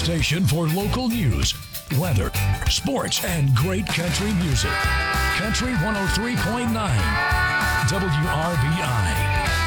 station for local news, weather, sports, and great country music. Country 103.9 WRBI.